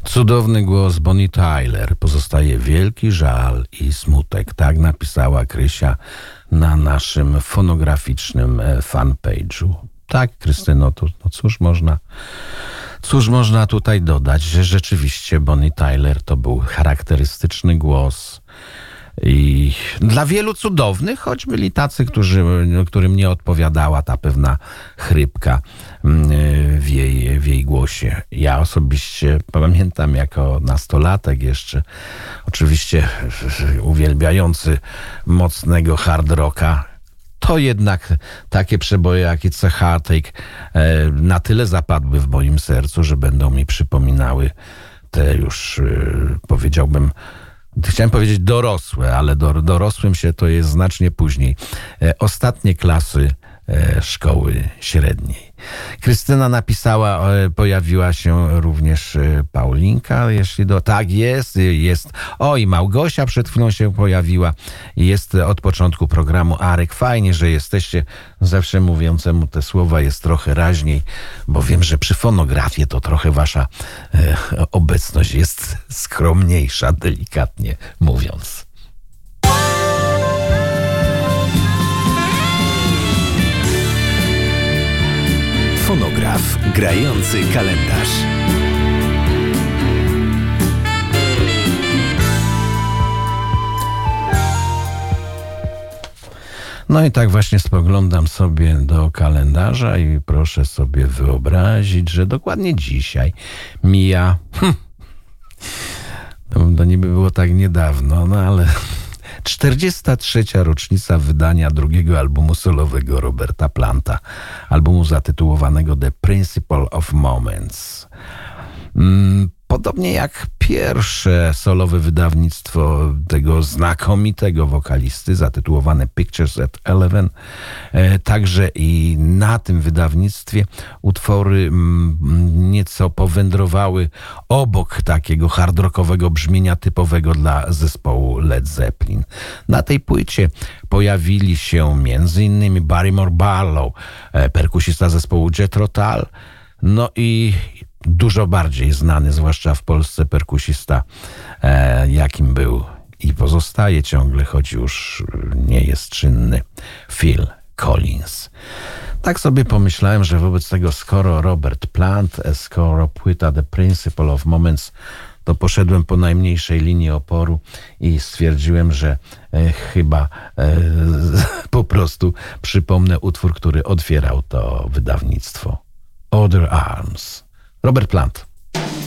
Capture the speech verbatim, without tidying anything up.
Cudowny głos Bonnie Tyler. Pozostaje wielki żal i smutek. Tak napisała Krysia na naszym fonograficznym fanpage'u. Tak, Krystyno, to, no cóż można, cóż można tutaj dodać, że rzeczywiście Bonnie Tyler to był charakterystyczny głos i dla wielu cudownych, choć byli tacy, którzy, którym nie odpowiadała ta pewna chrypka w jej, w jej głosie. Ja osobiście pamiętam jako nastolatek jeszcze, oczywiście uwielbiający mocnego hard rocka, to jednak takie przeboje jak It's a Heartache na tyle zapadły w moim sercu, że będą mi przypominały te już, powiedziałbym, chciałem powiedzieć dorosłe, ale do, dorosłym się to jest znacznie później. Ostatnie klasy szkoły średniej. Krystyna napisała, pojawiła się również Paulinka, jeśli do... Tak, jest, jest. O, i Małgosia przed chwilą się pojawiła. Jest od początku programu. Arek, fajnie, że jesteście. Zawsze mówiącemu te słowa jest trochę raźniej, bo wiem, że przy fonografii to trochę wasza e, obecność jest skromniejsza, delikatnie mówiąc. Fonograf grający kalendarz. No i tak właśnie spoglądam sobie do kalendarza i proszę sobie wyobrazić, że dokładnie dzisiaj mija... Hm, to, to niby było tak niedawno, no ale... czterdziesta trzecia rocznica wydania drugiego albumu solowego Roberta Planta, albumu zatytułowanego The Principle of Moments. Podobnie jak pierwsze solowe wydawnictwo tego znakomitego wokalisty zatytułowane Pictures at Eleven, także i na tym wydawnictwie utwory nieco powędrowały obok takiego hard rockowego brzmienia typowego dla zespołu Led Zeppelin. Na tej płycie pojawili się między innymi Barrymore Barlow, perkusista zespołu Jethro Tull, no i dużo bardziej znany, zwłaszcza w Polsce, perkusista, e, jakim był i pozostaje ciągle, choć już nie jest czynny, Phil Collins. Tak sobie pomyślałem, że wobec tego, skoro Robert Plant, skoro płyta The Principle of Moments, to poszedłem po najmniejszej linii oporu i stwierdziłem, że e, chyba e, po prostu przypomnę utwór, który otwierał to wydawnictwo. Other Arms. Robert Plant.